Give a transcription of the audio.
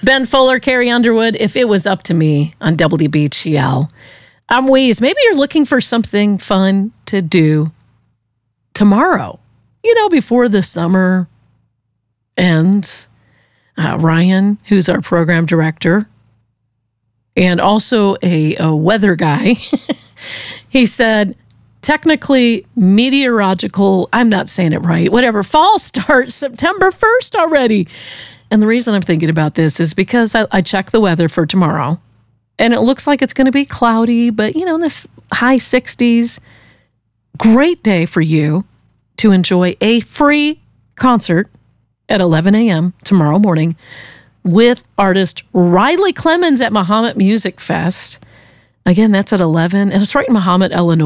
Ben Fuller, Carrie Underwood, if it was up to me on WBGL. I'm Weeze. Maybe you're looking for something fun to do tomorrow, before the summer ends. Ryan, who's our program director, and also a weather guy, he said, technically meteorological, I'm not saying it right, whatever, fall starts September 1st already. And the reason I'm thinking about this is because I checked the weather for tomorrow, and it looks like it's going to be cloudy, but, in this high 60s, great day for you to enjoy a free concert at 11 a.m. tomorrow morning with artist Riley Clemmons at Mahomet Music Fest. Again, that's at 11, and it's right in Mahomet, Illinois.